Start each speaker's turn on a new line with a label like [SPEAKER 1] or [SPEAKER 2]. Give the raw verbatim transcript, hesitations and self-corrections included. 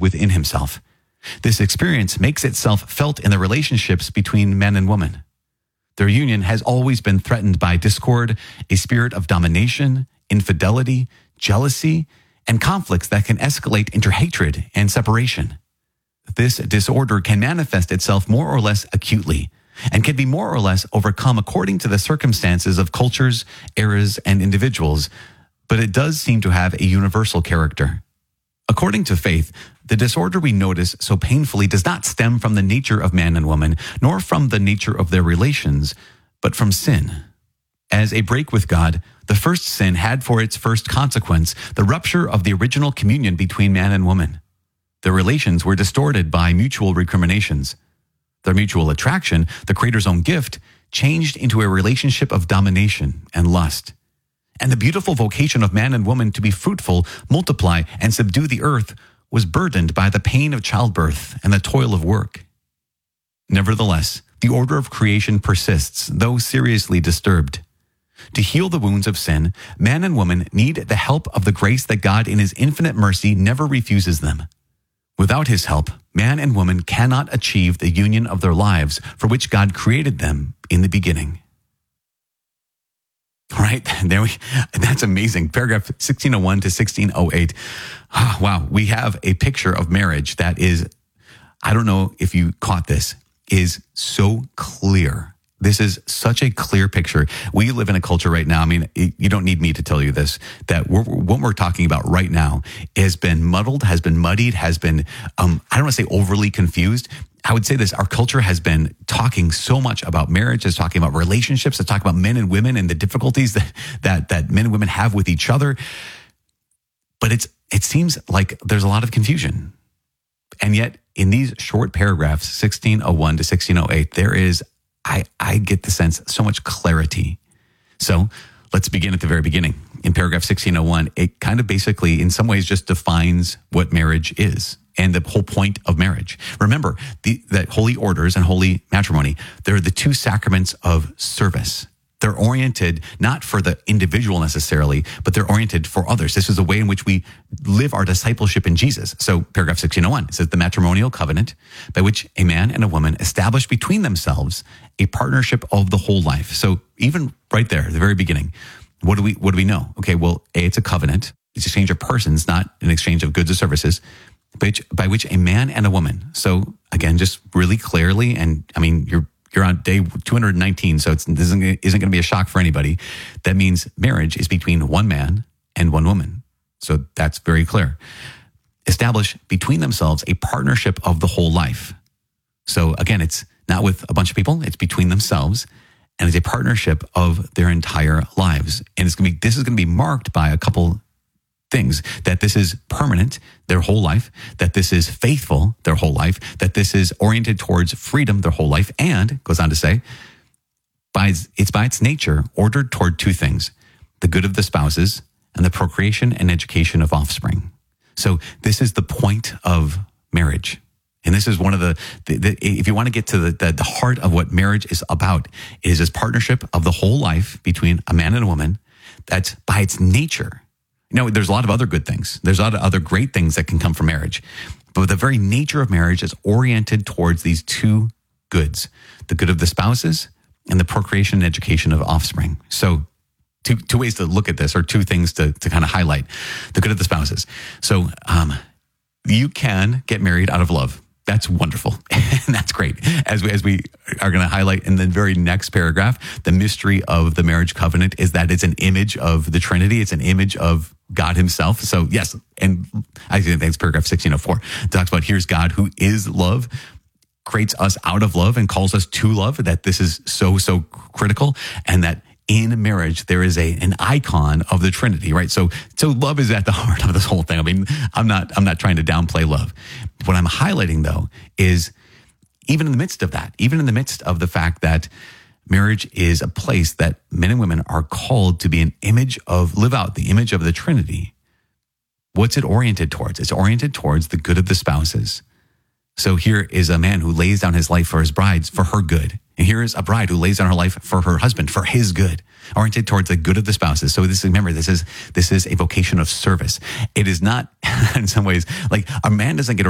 [SPEAKER 1] within himself. This experience makes itself felt in the relationships between men and women. Their union has always been threatened by discord, a spirit of domination, infidelity, jealousy, and conflicts that can escalate into hatred and separation. This disorder can manifest itself more or less acutely and can be more or less overcome according to the circumstances of cultures, eras, and individuals, but it does seem to have a universal character. According to faith, the disorder we notice so painfully does not stem from the nature of man and woman, nor from the nature of their relations, but from sin. As a break with God, the first sin had for its first consequence the rupture of the original communion between man and woman. Their relations were distorted by mutual recriminations. Their mutual attraction, the Creator's own gift, changed into a relationship of domination and lust. And the beautiful vocation of man and woman to be fruitful, multiply, and subdue the earth was burdened by the pain of childbirth and the toil of work. Nevertheless, the order of creation persists, though seriously disturbed. To heal the wounds of sin, man and woman need the help of the grace that God in his infinite mercy never refuses them. Without his help, man and woman cannot achieve the union of their lives for which God created them in the beginning. All right, there we, that's amazing. Paragraph sixteen oh one to sixteen oh eight. Oh, wow, we have a picture of marriage that is, I don't know if you caught this, is so clear. This is such a clear picture. We live in a culture right now. I mean, you don't need me to tell you this, that we're, what we're talking about right now has been muddled, has been muddied, has been, um, I don't want to say overly confused. I would say this, our culture has been talking so much about marriage, is talking about relationships, is talking about men and women and the difficulties that, that, that men and women have with each other. But it's, it seems like there's a lot of confusion. And yet in these short paragraphs, sixteen oh one to sixteen oh eight, there is I, I get the sense, so much clarity. So let's begin at the very beginning. In paragraph sixteen oh one, it kind of basically, in some ways, just defines what marriage is and the whole point of marriage. Remember, the, that holy orders and holy matrimony, they're the two sacraments of service. They're oriented not for the individual necessarily, but they're oriented for others. This is a way in which we live our discipleship in Jesus. So paragraph sixteen oh one says the matrimonial covenant by which a man and a woman establish between themselves a partnership of the whole life. So even right there, at the very beginning, what do we what do we know? Okay, well, A, it's a covenant. It's an exchange of persons, not an exchange of goods or services, by which, by which a man and a woman. So again, just really clearly, and I mean, you're You're on day two hundred nineteen, so it's, this isn't, isn't going to be a shock for anybody. That means marriage is between one man and one woman. So that's very clear. Establish between themselves a partnership of the whole life. So again, it's not with a bunch of people, it's between themselves, and it's a partnership of their entire lives. And it's going to be, this is going to be marked by a couple things, that this is permanent, their whole life, that this is faithful, their whole life, that this is oriented towards freedom, their whole life, and, goes on to say, by its, it's by its nature ordered toward two things, the good of the spouses and the procreation and education of offspring. So this is the point of marriage. And this is one of the, the, the if you want to get to the, the, the heart of what marriage is about, it is this partnership of the whole life between a man and a woman that's by its nature. You know, there's a lot of other good things. There's a lot of other great things that can come from marriage. But the very nature of marriage is oriented towards these two goods, the good of the spouses and the procreation and education of offspring. So two two ways to look at this, or two things to, to kind of highlight. The good of the spouses. So um, you can get married out of love. That's wonderful. And that's great. As we, as we are going to highlight in the very next paragraph, the mystery of the marriage covenant is that it's an image of the Trinity. It's an image of God himself. So yes, and I think it's paragraph sixteen oh four. It talks about here's God who is love, creates us out of love and calls us to love, that this is so, so critical, and that in marriage, there is a an icon of the Trinity, right? So, so love is at the heart of this whole thing. I mean, I'm not, I'm not trying to downplay love. What I'm highlighting, though, is even in the midst of that, even in the midst of the fact that marriage is a place that men and women are called to be an image of, live out the image of the Trinity. What's it oriented towards? It's oriented towards the good of the spouses. So here is a man who lays down his life for his brides, for her good. And here is a bride who lays down her life for her husband, for his good, oriented towards the good of the spouses. So this is, remember, this is, this is a vocation of service. It is not, in some ways, like a man doesn't get